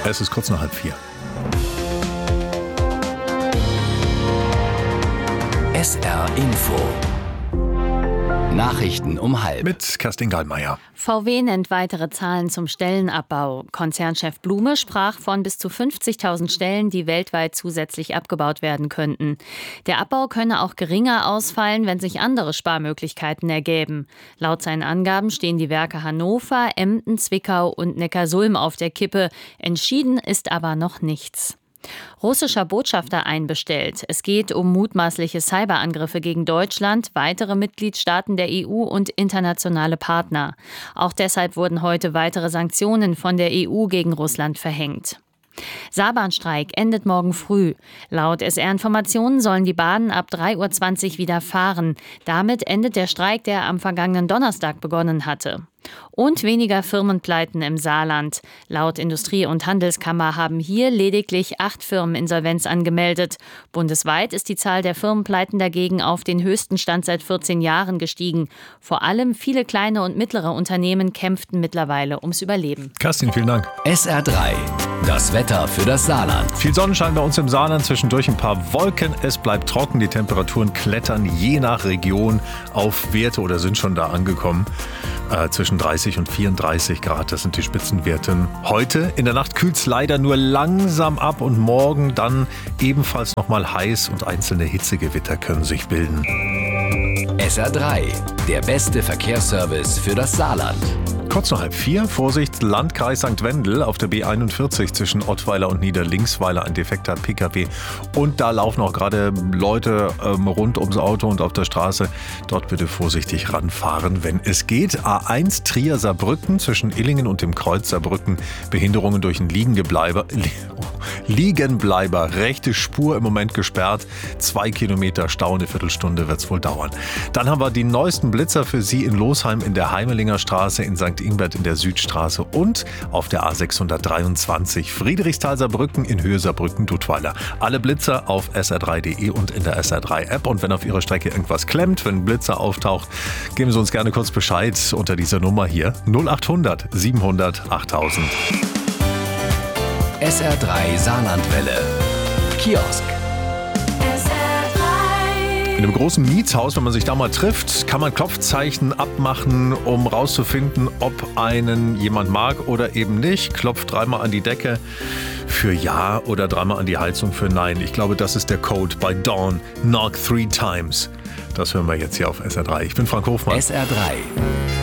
Es ist kurz nach 3:30. SR Info. Nachrichten um 12:30. Mit Kerstin Gallmeier. VW nennt weitere Zahlen zum Stellenabbau. Konzernchef Blume sprach von bis zu 50.000 Stellen, die weltweit zusätzlich abgebaut werden könnten. Der Abbau könne auch geringer ausfallen, wenn sich andere Sparmöglichkeiten ergäben. Laut seinen Angaben stehen die Werke Hannover, Emden, Zwickau und Neckarsulm auf der Kippe. Entschieden ist aber noch nichts. Russischer Botschafter einbestellt. Es geht um mutmaßliche Cyberangriffe gegen Deutschland, weitere Mitgliedstaaten der EU und internationale Partner. Auch deshalb wurden heute weitere Sanktionen von der EU gegen Russland verhängt. Saarbahnstreik endet morgen früh. Laut SR-Informationen sollen die Bahnen ab 3:20 Uhr wieder fahren. Damit endet der Streik, der am vergangenen Donnerstag begonnen hatte. Und weniger Firmenpleiten im Saarland. Laut Industrie- und Handelskammer haben hier lediglich 8 Firmen Insolvenz angemeldet. Bundesweit ist die Zahl der Firmenpleiten dagegen auf den höchsten Stand seit 14 Jahren gestiegen. Vor allem viele kleine und mittlere Unternehmen kämpften mittlerweile ums Überleben. Kerstin, vielen Dank. SR3. Das Wetter für das Saarland. Viel Sonnenschein bei uns im Saarland, zwischendurch ein paar Wolken. Es bleibt trocken, die Temperaturen klettern je nach Region auf Werte oder sind schon da angekommen. Zwischen 30 und 34 Grad, das sind die Spitzenwerte. Heute in der Nacht kühlt es leider nur langsam ab und morgen dann ebenfalls nochmal heiß und einzelne Hitzegewitter können sich bilden. SR3. Der beste Verkehrsservice für das Saarland. Kurz nach 3:30, Vorsicht, Landkreis St. Wendel auf der B41 zwischen Ottweiler und Niederlinksweiler ein defekter Pkw. Und da laufen auch gerade Leute rund ums Auto und auf der Straße. Dort bitte vorsichtig ranfahren, wenn es geht. A1 Trier-Saarbrücken zwischen Illingen und dem Kreuz Saarbrücken. Behinderungen durch einen Liegenbleiber. Rechte Spur im Moment gesperrt. 2 Kilometer Stau, eine Viertelstunde wird es wohl dauern. Dann haben wir die neuesten Blitzer für Sie in Losheim in der Heimelinger Straße, in St. Ingbert in der Südstraße und auf der A623 Friedrichsthal-Saarbrücken in Höhe Saarbrücken-Dudweiler. Alle Blitzer auf sr3.de und in der SR3-App. Und wenn auf Ihrer Strecke irgendwas klemmt, wenn ein Blitzer auftaucht, geben Sie uns gerne kurz Bescheid unter dieser Nummer hier 0800 700 8000. SR3 Saarlandwelle. Kiosk. In einem großen Mietshaus, wenn man sich da mal trifft, kann man Klopfzeichen abmachen, um rauszufinden, ob einen jemand mag oder eben nicht. Klopft 3-mal an die Decke für Ja oder 3-mal an die Heizung für Nein. Ich glaube, das ist der Code bei Dawn. Knock 3 times. Das hören wir jetzt hier auf SR3. Ich bin Frank Hofmann. SR3.